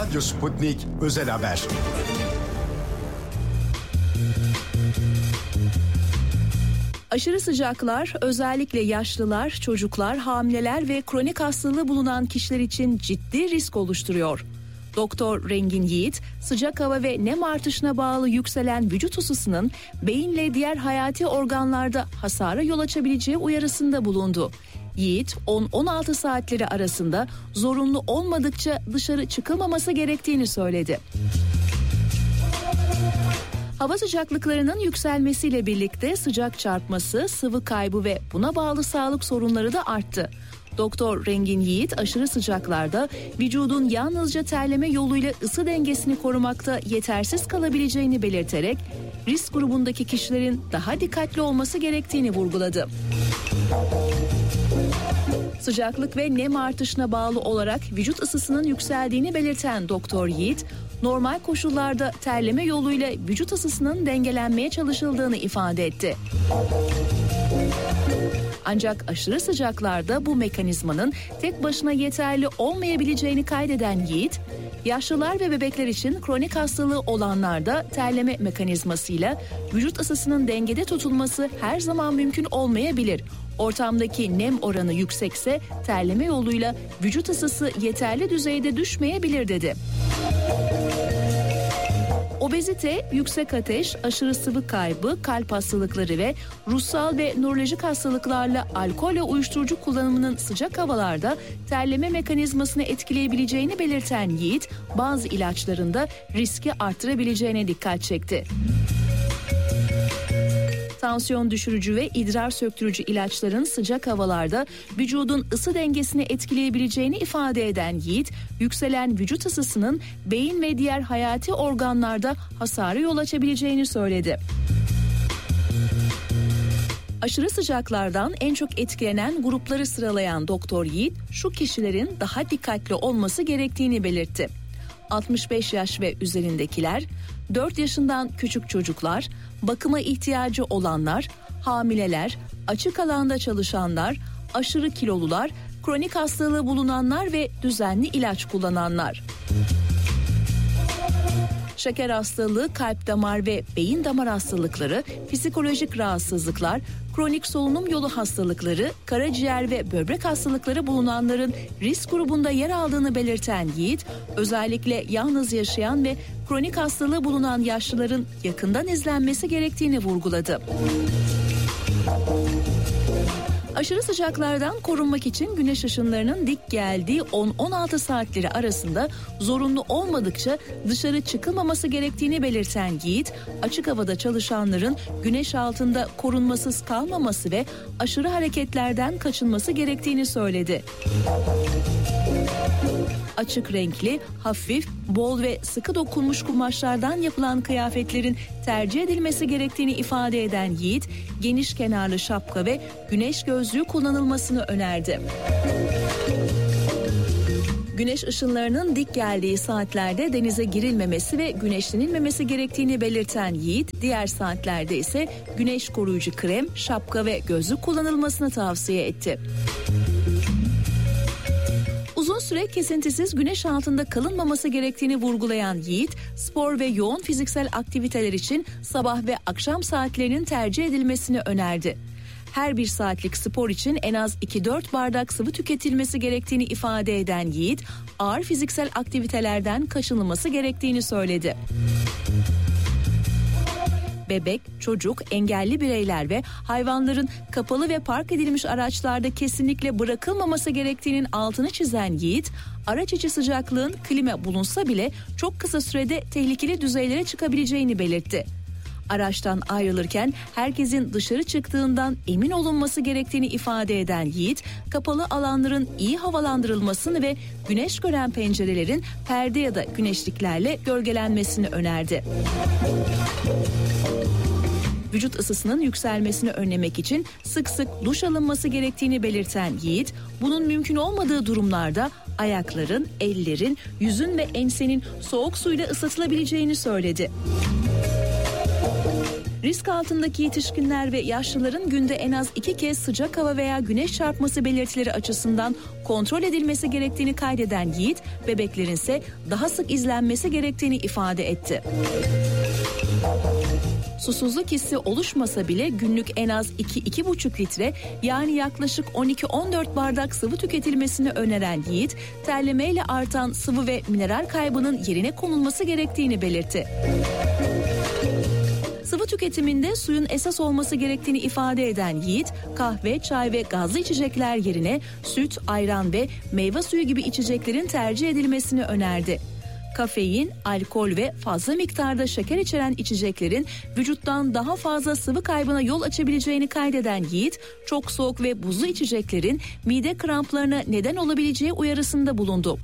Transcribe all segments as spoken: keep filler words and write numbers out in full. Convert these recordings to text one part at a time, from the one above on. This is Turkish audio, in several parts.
Radyo Sputnik Özel Haber. Aşırı sıcaklar özellikle yaşlılar, çocuklar, hamileler ve kronik hastalığı bulunan kişiler için ciddi risk oluşturuyor. Doktor Rengin Yiğit, sıcak hava ve nem artışına bağlı yükselen vücut ısısının beyinle diğer hayati organlarda hasara yol açabileceği uyarısında bulundu. Yiğit, on on altı saatleri arasında zorunlu olmadıkça dışarı çıkılmaması gerektiğini söyledi. Hava sıcaklıklarının yükselmesiyle birlikte sıcak çarpması, sıvı kaybı ve buna bağlı sağlık sorunları da arttı. Doktor Rengin Yiğit, aşırı sıcaklarda vücudun yalnızca terleme yoluyla ısı dengesini korumakta yetersiz kalabileceğini belirterek risk grubundaki kişilerin daha dikkatli olması gerektiğini vurguladı. Sıcaklık ve nem artışına bağlı olarak vücut ısısının yükseldiğini belirten Doktor Yiğit, normal koşullarda terleme yoluyla vücut ısısının dengelenmeye çalışıldığını ifade etti. Ancak aşırı sıcaklarda bu mekanizmanın tek başına yeterli olmayabileceğini kaydeden Yiğit, yaşlılar ve bebekler için kronik hastalığı olanlarda terleme mekanizmasıyla vücut ısısının dengede tutulması her zaman mümkün olmayabilir. Ortamdaki nem oranı yüksekse terleme yoluyla vücut ısısı yeterli düzeyde düşmeyebilir dedi. Obezite, yüksek ateş, aşırı sıvı kaybı, kalp hastalıkları ve ruhsal ve nörolojik hastalıklarla alkol ve uyuşturucu kullanımının sıcak havalarda terleme mekanizmasını etkileyebileceğini belirten Yiğit, bazı ilaçların da riski arttırabileceğine dikkat çekti. Tansiyon düşürücü ve idrar söktürücü ilaçların sıcak havalarda vücudun ısı dengesini etkileyebileceğini ifade eden Yiğit, yükselen vücut ısısının beyin ve diğer hayati organlarda hasara yol açabileceğini söyledi. Aşırı sıcaklardan en çok etkilenen grupları sıralayan Doktor Yiğit, şu kişilerin daha dikkatli olması gerektiğini belirtti. altmış beş yaş ve üzerindekiler, dört yaşından küçük çocuklar, bakıma ihtiyacı olanlar, hamileler, açık alanda çalışanlar, aşırı kilolular, kronik hastalığı bulunanlar ve düzenli ilaç kullananlar. Şeker hastalığı, kalp damar ve beyin damar hastalıkları, psikolojik rahatsızlıklar, kronik solunum yolu hastalıkları, karaciğer ve böbrek hastalıkları bulunanların risk grubunda yer aldığını belirten Yiğit, özellikle yalnız yaşayan ve kronik hastalığı bulunan yaşlıların yakından izlenmesi gerektiğini vurguladı. Aşırı sıcaklardan korunmak için güneş ışınlarının dik geldiği on on altı saatleri arasında zorunlu olmadıkça dışarı çıkılmaması gerektiğini belirten Yiğit, açık havada çalışanların güneş altında korunmasız kalmaması ve aşırı hareketlerden kaçınması gerektiğini söyledi. Açık renkli, hafif, bol ve sıkı dokunmuş kumaşlardan yapılan kıyafetlerin tercih edilmesi gerektiğini ifade eden Yiğit, geniş kenarlı şapka ve güneş gözlüğü kullanılmasını önerdi. Güneş ışınlarının dik geldiği saatlerde denize girilmemesi ve güneşlenilmemesi gerektiğini belirten Yiğit, diğer saatlerde ise güneş koruyucu krem, şapka ve gözlük kullanılmasını tavsiye etti. Uzun süre kesintisiz güneş altında kalınmaması gerektiğini vurgulayan Yiğit, spor ve yoğun fiziksel aktiviteler için sabah ve akşam saatlerinin tercih edilmesini önerdi. Her bir saatlik spor için en az iki dört bardak sıvı tüketilmesi gerektiğini ifade eden Yiğit, ağır fiziksel aktivitelerden kaçınılması gerektiğini söyledi. Bebek, çocuk, engelli bireyler ve hayvanların kapalı ve park edilmiş araçlarda kesinlikle bırakılmaması gerektiğinin altını çizen Yiğit, araç içi sıcaklığın klima bulunsa bile çok kısa sürede tehlikeli düzeylere çıkabileceğini belirtti. Araçtan ayrılırken herkesin dışarı çıktığından emin olunması gerektiğini ifade eden Yiğit, kapalı alanların iyi havalandırılmasını ve güneş gören pencerelerin perde ya da güneşliklerle gölgelenmesini önerdi. Vücut ısısının yükselmesini önlemek için sık sık duş alınması gerektiğini belirten Yiğit, bunun mümkün olmadığı durumlarda ayakların, ellerin, yüzün ve ensenin soğuk suyla ısıtılabileceğini söyledi. Risk altındaki yetişkinler ve yaşlıların günde en az iki kez sıcak hava veya güneş çarpması belirtileri açısından kontrol edilmesi gerektiğini kaydeden Yiğit, bebeklerin ise daha sık izlenmesi gerektiğini ifade etti. Susuzluk hissi oluşmasa bile günlük en az iki iki buçuk litre yani yaklaşık on iki on dört bardak sıvı tüketilmesini öneren Yiğit, terlemeyle artan sıvı ve mineral kaybının yerine konulması gerektiğini belirtti. Sıvı tüketiminde suyun esas olması gerektiğini ifade eden Yiğit, kahve, çay ve gazlı içecekler yerine süt, ayran ve meyve suyu gibi içeceklerin tercih edilmesini önerdi. Kafein, alkol ve fazla miktarda şeker içeren içeceklerin vücuttan daha fazla sıvı kaybına yol açabileceğini kaydeden Yiğit, çok soğuk ve buzlu içeceklerin mide kramplarına neden olabileceği uyarısında bulundu.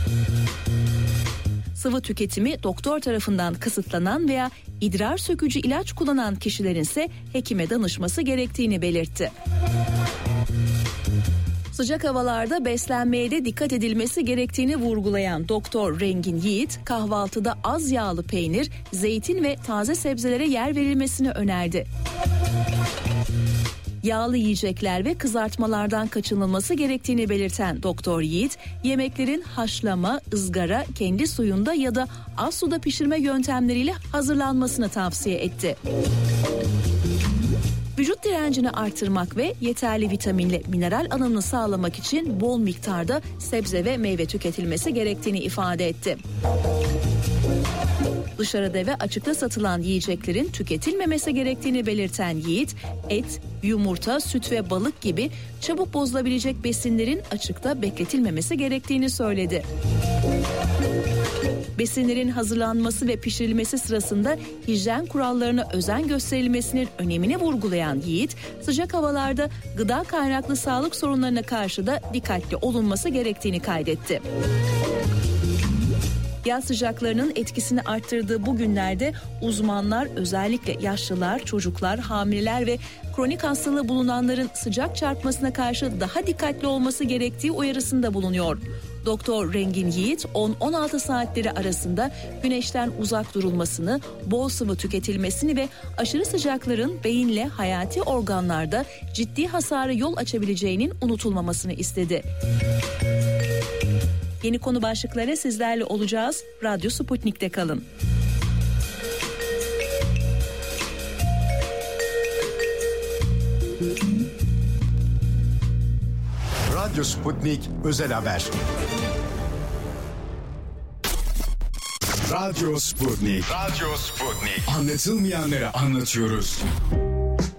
Sıvı tüketimi doktor tarafından kısıtlanan veya idrar sökücü ilaç kullanan kişilerin ise hekime danışması gerektiğini belirtti. Sıcak havalarda beslenmeye de dikkat edilmesi gerektiğini vurgulayan Doktor Rengin Yiğit, kahvaltıda az yağlı peynir, zeytin ve taze sebzelere yer verilmesini önerdi. Yağlı yiyecekler ve kızartmalardan kaçınılması gerektiğini belirten Doktor Yiğit, yemeklerin haşlama, ızgara, kendi suyunda ya da az suda pişirme yöntemleriyle hazırlanmasını tavsiye etti. Vücut direncini artırmak ve yeterli vitaminle mineral alımını sağlamak için bol miktarda sebze ve meyve tüketilmesi gerektiğini ifade etti. Dışarıda ve açıkta satılan yiyeceklerin tüketilmemesi gerektiğini belirten Yiğit, et, yumurta, süt ve balık gibi çabuk bozulabilecek besinlerin açıkta bekletilmemesi gerektiğini söyledi. Besinlerin hazırlanması ve pişirilmesi sırasında hijyen kurallarına özen gösterilmesinin önemini vurgulayan Yiğit, sıcak havalarda gıda kaynaklı sağlık sorunlarına karşı da dikkatli olunması gerektiğini kaydetti. Yaz sıcaklarının etkisini arttırdığı bu günlerde uzmanlar özellikle yaşlılar, çocuklar, hamileler ve kronik hastalığı bulunanların sıcak çarpmasına karşı daha dikkatli olması gerektiği uyarısında bulunuyor. Doktor Rengin Yiğit on on altı saatleri arasında güneşten uzak durulmasını, bol sıvı tüketilmesini ve aşırı sıcakların beyinle hayati organlarda ciddi hasara yol açabileceğinin unutulmamasını istedi. Yeni konu başlıkları sizlerle olacağız. Radyo Sputnik'te kalın. Radyo Sputnik Özel Haber. Radyo Sputnik. Radyo Sputnik. Anlatılmayanları anlatıyoruz.